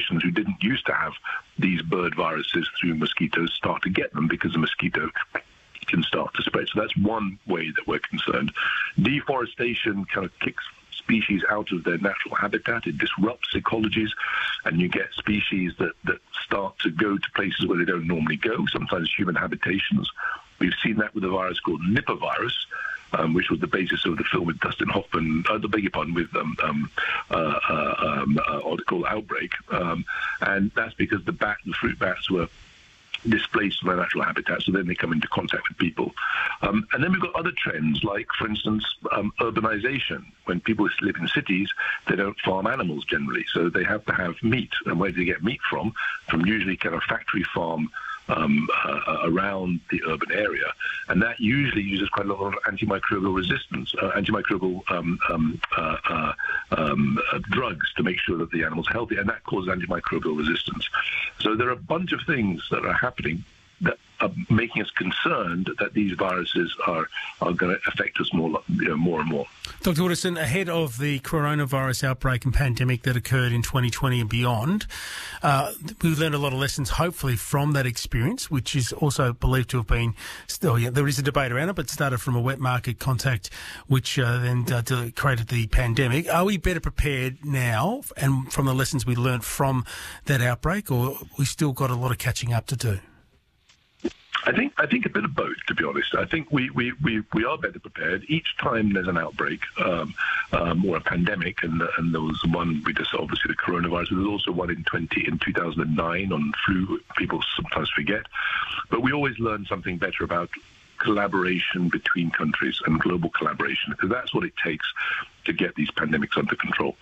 populations who didn't used to have these bird viruses through mosquitoes start to get them because the mosquito can start to spread. So that's one way that we're concerned. Deforestation kind of kicks species out of their natural habitat. It disrupts ecologies, and you get species that start to go to places where they don't normally go, sometimes human habitations. We've seen that with a virus called Nipah virus, which was the basis of the film with Dustin Hoffman, with article Outbreak. And that's because the fruit bats were displaced from their natural habitat, so then they come into contact with people. And then we've got other trends, like, for instance, urbanization. When people live in cities, they don't farm animals generally, so they have to have meat. And where do they get meat from? From usually kind of factory farm around the urban area, and that usually uses quite a lot of antimicrobial resistance, drugs to make sure that the animal's healthy, and that causes antimicrobial resistance. So there are a bunch of things that are happening that are making us concerned that these viruses are going to affect us more and more. Dr. Wooderson, ahead of the coronavirus outbreak and pandemic that occurred in 2020 and beyond, we've learned a lot of lessons, hopefully, from that experience, which is also believed to have been there is a debate around it, but started from a wet market contact, which then created the pandemic. Are we better prepared now, and from the lessons we learned from that outbreak, or we still got a lot of catching up to do? I think a bit of both, to be honest. I think we are better prepared. Each time there's an outbreak or a pandemic, and there was one, obviously the coronavirus, there was also one in 2009 on flu, people sometimes forget. But we always learn something better about collaboration between countries and global collaboration, because that's what it takes to get these pandemics under control.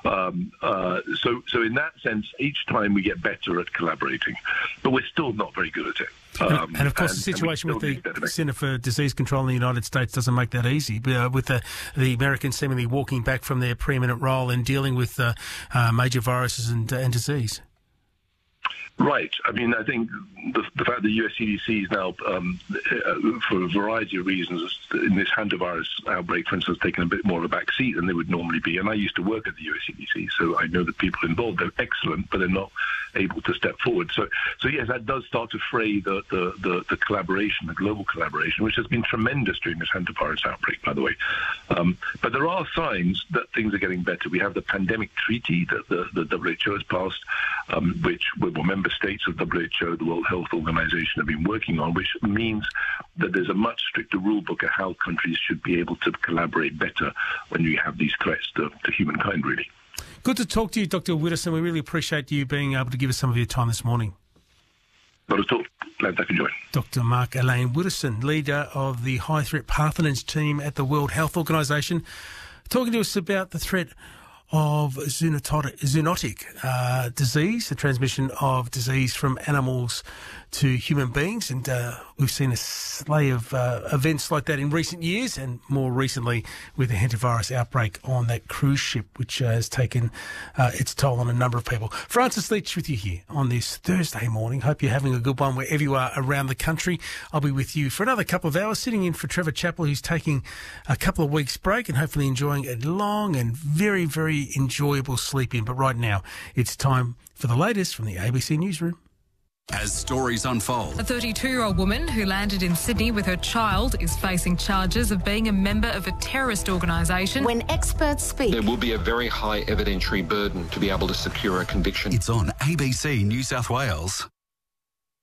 So in that sense, each time we get better at collaborating, but we're still not very good at it. And of course, the situation with the Centre for Disease Control in the United States doesn't make that easy. With the Americans seemingly walking back from their preeminent role in dealing with major viruses and disease. Right. I mean, I think the fact that the US CDC is now, for a variety of reasons, in this hantavirus outbreak, for instance, taken a bit more of a back seat than they would normally be. And I used to work at the US CDC, so I know the people involved. They're excellent, but they're not able to step forward. So yes, that does start to fray the collaboration, the global collaboration, which has been tremendous during this hantavirus outbreak, by the way. But there are signs that things are getting better. We have the pandemic treaty that the WHO has passed, which member states of WHO, the World Health Organization, have been working on, which means that there's a much stricter rule book of how countries should be able to collaborate better when you have these threats to humankind, really. Good to talk to you, Dr. Wooderson. We really appreciate you being able to give us some of your time this morning. Not at all. Glad I could join. Dr. Mark-Alain Wooderson, leader of the High Threat Pathogens team at the World Health Organization, talking to us about the threat of zoonotic disease, the transmission of disease from animals to human beings. And we've seen a slew of events like that in recent years, and more recently with the hantavirus outbreak on that cruise ship, which has taken its toll on a number of people. Francis Leach with you here on this Thursday morning. Hope you're having a good one wherever you are around the country. I'll be with you for another couple of hours, sitting in for Trevor Chappell, who's taking a couple of weeks break and hopefully enjoying a long and very, very enjoyable sleep in. But right now, it's time for the latest from the ABC Newsroom. As stories unfold. A 32-year-old woman who landed in Sydney with her child is facing charges of being a member of a terrorist organisation. When experts speak, there will be a very high evidentiary burden to be able to secure a conviction. It's on ABC New South Wales.